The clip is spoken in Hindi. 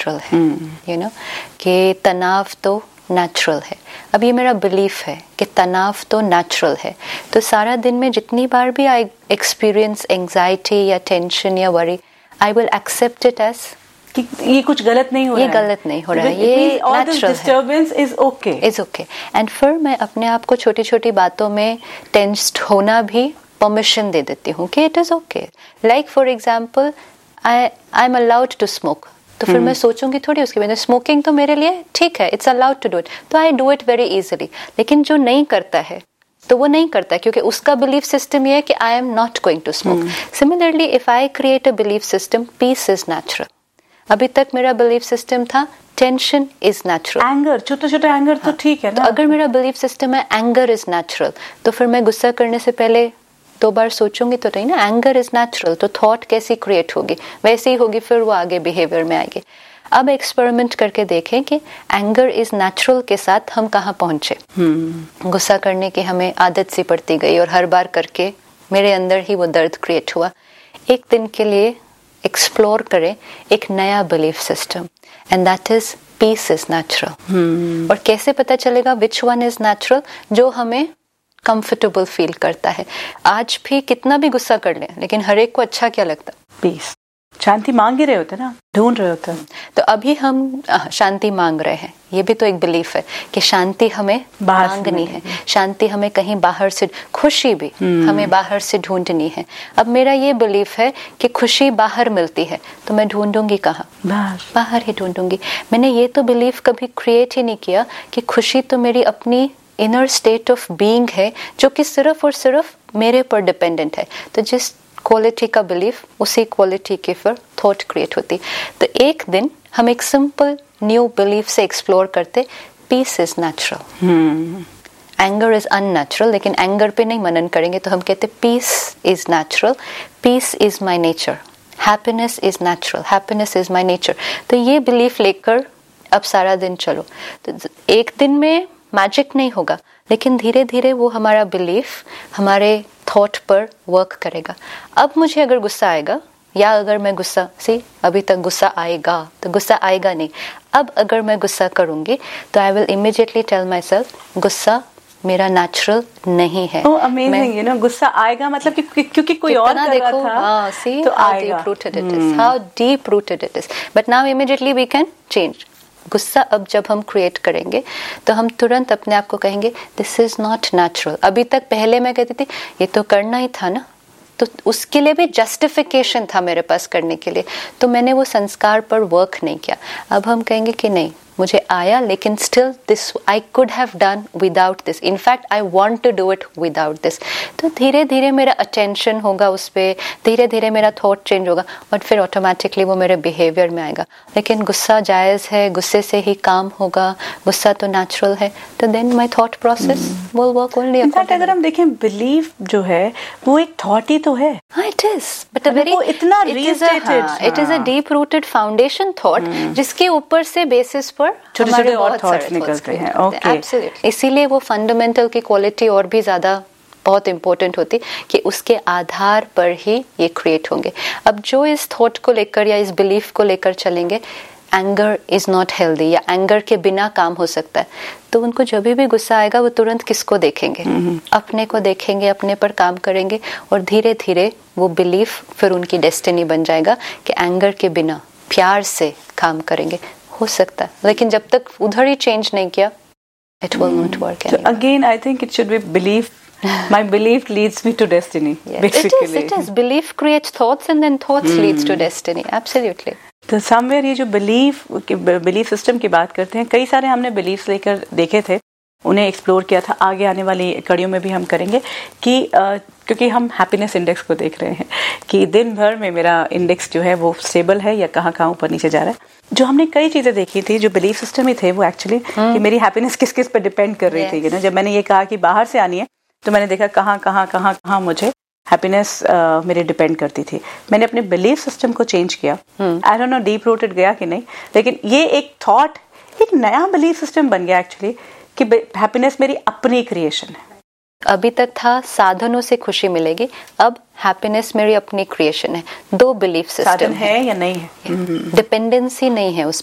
नेचुरल है, यू नो, कि तनाव तो नेचुरल है। अब ये मेरा बिलीफ है कि तनाव तो नेचुरल है, तो सारा दिन में जितनी बार भी आई एक्सपीरियंस एंजाइटी या टेंशन या worry, I will accept it as कि ये कुछ गलत नहीं हो रहा है, ये गलत नहीं हो रहा है, ये नेचुरल है, डिस्टर्बेंस इज ओके। एंड फिर मैं अपने आप को छोटी छोटी बातों में टेंस्ड होना भी परमिशन दे देती हूँ कि it is okay. Like for example I am allowed to smoke, तो फिर मैं सोचूंगी थोड़ी उसके बाद स्मोकिंग तो मेरे लिए ठीक है, it's allowed to do it, तो I do it very easily. लेकिन जो नहीं करता है तो वो नहीं करता क्योंकि उसका बिलीफ सिस्टम ये है कि I am not going to smoke. Similarly if I create a belief system piece is natural, अभी तक मेरा बिलीफ सिस्टम था टेंशन इज नेचुरल, एंगर, छोटे छोटे एंगर तो ठीक है ना। तो अगर मेरा बिलीफ सिस्टम है एंगर इज नेचुरल, तो फिर मैं गुस्सा करने से पहले 2 बार सोचूंगी तो नहीं ना, एंगर इज नेचुरल, तो थॉट कैसी क्रिएट होगी वैसी ही होगी, फिर वो आगे बिहेवियर में आएगी। अब एक्सपेरिमेंट करके देखें कि एंगर इज नेचुरल के साथ हम कहाँ पहुंचे। गुस्सा करने की हमें आदत सी पड़ती गई और हर बार करके मेरे अंदर ही वो दर्द क्रिएट हुआ। एक दिन के लिए एक्सप्लोर करें एक नया belief system, and that is peace is natural. और कैसे पता चलेगा विच वन इज नेचुरल? जो हमें कंफर्टेबल फील करता है। आज भी कितना भी गुस्सा कर लें, लेकिन हर एक को अच्छा क्या लगता? पीस, शांति मांग ही रहे होते ना, ढूंढ रहे होते हैं। तो अभी हम शांति मांग रहे हैं, ये भी तो एक बिलीफ है कि शांति हमें मांगनी है, शांति हमें कहीं बाहर से, खुशी भी हमें बाहर से ढूंढनी है। अब मेरा ये बिलीफ है कि खुशी बाहर मिलती है, तो मैं ढूंढूंगी कहाँ? बाहर ही ढूंढूंगी। मैंने ये तो बिलीफ कभी क्रिएट ही नहीं किया कि खुशी तो मेरी अपनी इनर स्टेट ऑफ बीइंग है, जो कि सिर्फ और सिर्फ मेरे पर डिपेंडेंट है। तो जिस क्वालिटी का बिलीफ, उसी क्वालिटी की फिर थॉट क्रिएट होती। तो एक दिन हम एक सिंपल न्यू बिलीफ से एक्सप्लोर करते, piece is natural, anger is unnatural, लेकिन एंगर पे नहीं मनन करेंगे, तो हम कहते piece is natural, piece is my nature, happiness is natural, happiness is my nature. तो ये बिलीफ लेकर अब सारा दिन चलो। तो एक दिन में मैजिक नहीं होगा, लेकिन धीरे धीरे वो हमारा बिलीफ हमारे थॉट पर वर्क करेगा। अब मुझे अगर गुस्सा आएगा, या अगर मैं गुस्सा अभी तक गुस्सा आएगा, तो गुस्सा आएगा नहीं। अब अगर मैं गुस्सा करूंगी तो I will immediately tell my self गुस्सा मेरा नेचुरल नहीं है। अमेजिंग, यू नो, गुस्सा आएगा मतलब क्योंकि कोई और कर रहा था, तो आएगा। How deep rooted it is, but now immediately we can change. गुस्सा अब जब हम क्रिएट करेंगे तो हम तुरंत अपने आप को कहेंगे दिस इज नॉट नेचुरल। अभी तक पहले मैं कहती थी ये तो करना ही था ना, तो उसके लिए भी जस्टिफिकेशन था मेरे पास करने के लिए, तो मैंने वो संस्कार पर वर्क नहीं किया। अब हम कहेंगे कि नहीं, मुझे आया, लेकिन still this I could have done without this, in fact I want to do it without this. तो धीरे धीरे मेरा अटेंशन होगा उस पर, धीरे धीरे मेरा थॉट चेंज होगा और फिर ऑटोमेटिकली वो मेरे बिहेवियर में आएगा। लेकिन गुस्सा जायज़ है, गुस्से से ही काम होगा, गुस्सा तो नेचुरल है, तो then my thought process will work only. In fact अगर हम देखें, बिलीफ जो है वो एक थॉट ही तो है। हाँ, इट इज, बट इतना it is a deep rooted foundation thought, जिसके ऊपर से बेसिस पर छोटे छोटे और थॉट्स निकलते हैं। ओके, इसीलिए वो फंडामेंटल की क्वालिटी और भी ज्यादा बहुत इंपॉर्टेंट होती कि उसके आधार पर ही ये क्रिएट होंगे। अब जो इस थॉट को लेकर या इस बिलीफ को लेकर चलेंगे, एंगर इज नॉट हेल्दी, या एंगर के बिना काम हो सकता है, तो उनको जब भी गुस्सा आएगा वो तुरंत किसको देखेंगे? अपने को देखेंगे, अपने पर काम करेंगे, और धीरे धीरे वो बिलीफ फिर उनकी डेस्टिनी बन जाएगा कि एंगर के बिना प्यार से काम करेंगे। हो सकता है, लेकिन जब तक उधर ही चेंज नहीं किया, it will not work anymore. So again, I think it should be belief. My belief leads me to destiny. Yes. Basically, it is. Belief creates thoughts, and then thoughts leads to destiny. Absolutely. तो समवेयर ये जो बिलीफ सिस्टम की बात करते हैं, कई सारे हमने बिलीफ्स लेकर देखे थे, उन्हें एक्सप्लोर किया था। आगे आने वाली कड़ियों में भी हम करेंगे कि क्योंकि हम हैप्पीनेस इंडेक्स को देख रहे हैं कि दिन भर में मेरा इंडेक्स जो है वो स्टेबल है या कहाँ ऊपर नीचे जा रहा है। जो हमने कई चीज़ें देखी थी, जो बिलीफ सिस्टम ही थे, वो एक्चुअली कि मेरी हैप्पीनेस किस किस पर डिपेंड कर रही थी। जब मैंने ये कहा कि बाहर से आनी है, तो मैंने देखा कहाँ मुझे हैप्पीनेस मेरे डिपेंड करती थी। मैंने अपने बिलीफ सिस्टम को चेंज किया। I don't know deep rooted गया कि नहीं, लेकिन ये एक थॉट, एक नया बिलीफ सिस्टम बन गया एक्चुअली कि हैप्पीनेस मेरी अपनी क्रिएशन है। अभी तक था साधनों से खुशी मिलेगी, अब हैप्पीनेस मेरी अपनी क्रिएशन है। दो बिलीफ सिस्टम है या नहीं है, डिपेंडेंसी नहीं है उस